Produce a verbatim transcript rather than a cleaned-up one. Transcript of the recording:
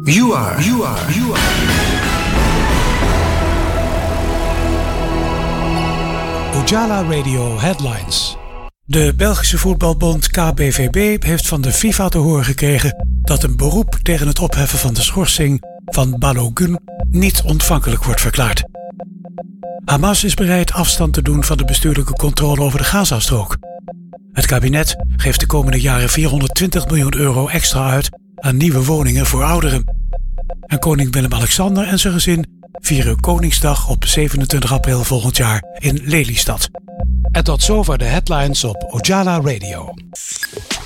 You are, you are, you are. Ojala Radio Headlines. De Belgische voetbalbond K B V B heeft van de FIFA te horen gekregen dat een beroep tegen het opheffen van de schorsing van Balogun niet ontvankelijk wordt verklaard. Hamas is bereid afstand te doen van de bestuurlijke controle over de Gazastrook. Het kabinet geeft de komende jaren vierhonderdtwintig miljoen euro extra uit aan nieuwe woningen voor ouderen. En koning Willem-Alexander en zijn gezin vieren Koningsdag op zevenentwintig april volgend jaar in Lelystad. En tot zover de headlines op Ojala Radio.